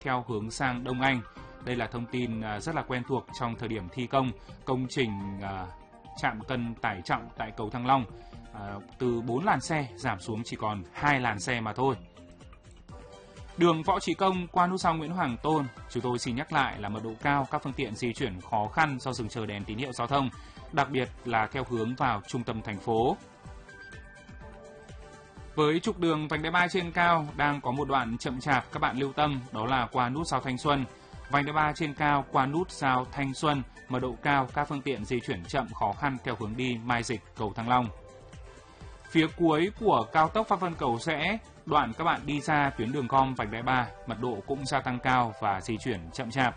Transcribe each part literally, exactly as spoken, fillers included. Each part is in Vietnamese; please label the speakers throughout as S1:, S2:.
S1: theo hướng sang Đông Anh. Đây là thông tin rất là quen thuộc trong thời điểm thi công công trình trạm cân tải trọng tại cầu Thăng Long. Từ bốn làn xe giảm xuống chỉ còn hai làn xe mà thôi. Đường Võ Trí Công qua nút giao Nguyễn Hoàng Tôn, chúng tôi xin nhắc lại là mật độ cao, các phương tiện di chuyển khó khăn do dừng chờ đèn tín hiệu giao thông, đặc biệt là theo hướng vào trung tâm thành phố. Với trục đường vành đai ba trên cao đang có một đoạn chậm chạp, các bạn lưu tâm, đó là qua nút giao Thanh Xuân. Vành đai ba trên cao qua nút giao Thanh Xuân, mật độ cao, các phương tiện di chuyển chậm khó khăn theo hướng đi Mai Dịch, cầu Thăng Long. Phía cuối của cao tốc Pháp Vân Cầu Giẽ, đoạn các bạn đi ra tuyến đường gom vành đai ba, mật độ cũng gia tăng cao và di chuyển chậm chạp.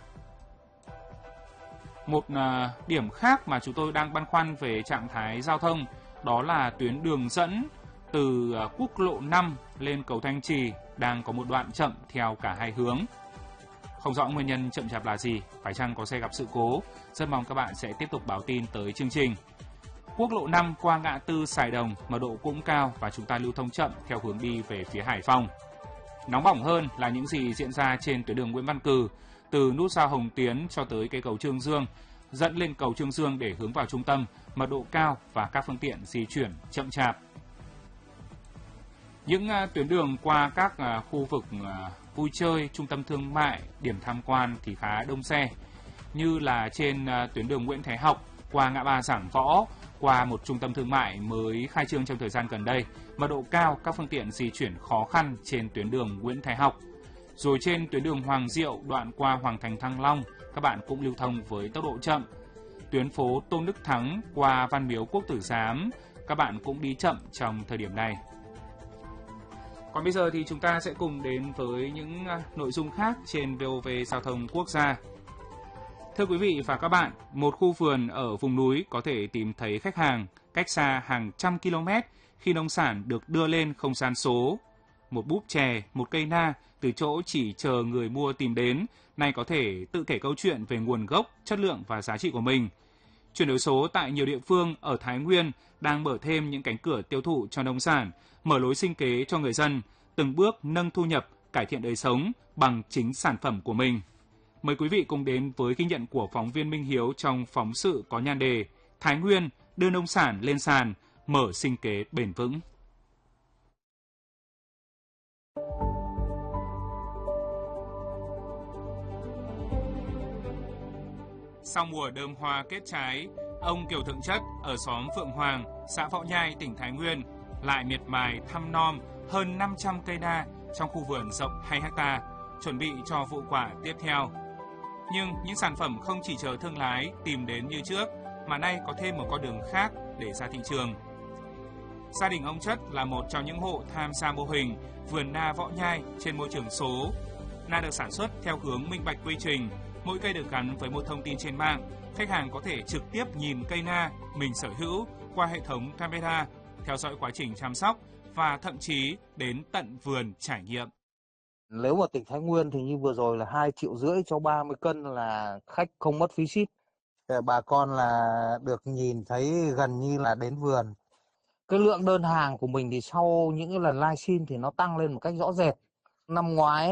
S1: Một uh, điểm khác mà chúng tôi đang băn khoăn về trạng thái giao thông, đó là tuyến đường dẫn từ uh, quốc lộ năm lên cầu Thanh Trì đang có một đoạn chậm theo cả hai hướng. Không rõ nguyên nhân chậm chạp là gì, phải chăng có xe gặp sự cố, rất mong các bạn sẽ tiếp tục báo tin tới chương trình. Quốc lộ năm qua ngã tư Sài Đồng, mật độ cũng cao và chúng ta lưu thông chậm theo hướng đi về phía Hải Phòng. Nóng bỏng hơn là những gì diễn ra trên tuyến đường Nguyễn Văn Cừ, từ nút giao Hồng Tiến cho tới cây cầu Trương Dương, dẫn lên cầu Trương Dương để hướng vào trung tâm, mật độ cao và các phương tiện di chuyển chậm chạp. Những uh, tuyến đường qua các uh, khu vực uh, vui chơi, trung tâm thương mại, điểm tham quan thì khá đông xe, như là trên uh, tuyến đường Nguyễn Thái Học, qua ngã ba Giảng Võ, qua một trung tâm thương mại mới khai trương trong thời gian gần đây, mật độ cao, các phương tiện di chuyển khó khăn trên tuyến đường Nguyễn Thái Học. Rồi trên tuyến đường Hoàng Diệu, đoạn qua Hoàng Thành Thăng Long, các bạn cũng lưu thông với tốc độ chậm. Tuyến phố Tôn Đức Thắng qua Văn Miếu Quốc Tử Giám, các bạn cũng đi chậm trong thời điểm này. Còn bây giờ thì chúng ta sẽ cùng đến với những nội dung khác trên vê o vê Giao thông Quốc gia. Thưa quý vị và các bạn, một khu vườn ở vùng núi có thể tìm thấy khách hàng cách xa hàng trăm km khi nông sản được đưa lên không gian số. Một búp chè, một cây na, từ chỗ chỉ chờ người mua tìm đến, nay có thể tự kể câu chuyện về nguồn gốc, chất lượng và giá trị của mình. Chuyển đổi số tại nhiều địa phương ở Thái Nguyên đang mở thêm những cánh cửa tiêu thụ cho nông sản, mở lối sinh kế cho người dân, từng bước nâng thu nhập, cải thiện đời sống bằng chính sản phẩm của mình. Mời quý vị cùng đến với ghi nhận của phóng viên Minh Hiếu trong phóng sự có nhan đề Thái Nguyên đưa nông sản lên sàn, mở sinh kế bền vững. Sau mùa đơm hoa kết trái, ông Kiều Thượng Chất ở xóm Phượng Hoàng, xã Võ Nhai, tỉnh Thái Nguyên lại miệt mài thăm nom hơn năm trăm cây na trong khu vườn rộng hai héc ta, chuẩn bị cho vụ quả tiếp theo. Nhưng những sản phẩm không chỉ chờ thương lái tìm đến như trước, mà nay có thêm một con đường khác để ra thị trường. Gia đình ông Chất là một trong những hộ tham gia mô hình vườn na Võ Nhai trên môi trường số. Na được sản xuất theo hướng minh bạch quy trình, mỗi cây được gắn với một thông tin trên mạng. Khách hàng có thể trực tiếp nhìn cây na mình sở hữu qua hệ thống camera, theo dõi quá trình chăm sóc và thậm chí đến tận vườn trải nghiệm.
S2: Nếu mà tỉnh Thái Nguyên thì như vừa rồi là hai triệu rưỡi cho ba mươi cân là khách không mất phí ship. Bà con là được nhìn thấy gần như là đến vườn. Cái lượng đơn hàng của mình thì sau những cái lần livestream thì nó tăng lên một cách rõ rệt. Năm ngoái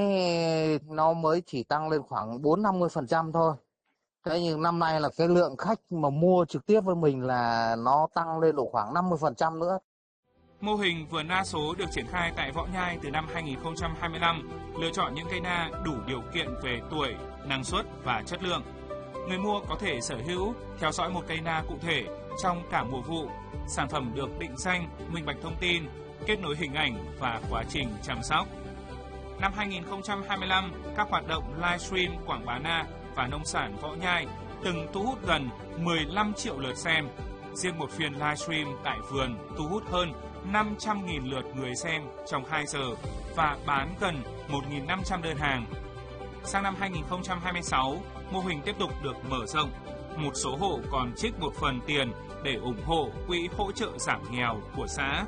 S2: nó mới chỉ tăng lên khoảng bốn đến năm mươi phần trăm thôi. Thế nhưng năm nay là cái lượng khách mà mua trực tiếp với mình là nó tăng lên độ khoảng năm mươi phần trăm nữa.
S1: Mô hình vườn na số được triển khai tại Võ Nhai từ năm hai nghìn không trăm hai mươi lăm, lựa chọn những cây na đủ điều kiện về tuổi, năng suất và chất lượng. Người mua có thể sở hữu, theo dõi một cây na cụ thể trong cả mùa vụ. Sản phẩm được định danh, minh bạch thông tin, kết nối hình ảnh và quá trình chăm sóc. Năm hai nghìn không trăm hai mươi lăm, các hoạt động livestream quảng bá na và nông sản Võ Nhai từng thu hút gần mười lăm triệu lượt xem. Riêng một phiên livestream tại vườn thu hút hơn năm trăm nghìn lượt người xem trong hai giờ và bán gần một nghìn năm trăm đơn hàng. Sang năm hai nghìn không trăm hai mươi sáu, mô hình tiếp tục được mở rộng. Một số hộ còn trích một phần tiền để ủng hộ quỹ hỗ trợ giảm nghèo của xã.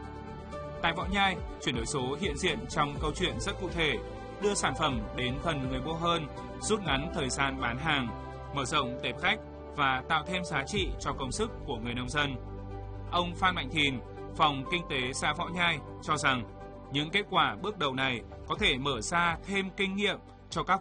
S1: Tại Võ Nhai, chuyển đổi số hiện diện trong câu chuyện rất cụ thể, đưa sản phẩm đến gần người mua hơn, rút ngắn thời gian bán hàng, mở rộng tệp khách và tạo thêm giá trị cho công sức của người nông dân. Ông Phan Mạnh Thìn, Phòng Kinh tế xã Võ Nhai cho rằng những kết quả bước đầu này có thể mở ra thêm kinh nghiệm cho các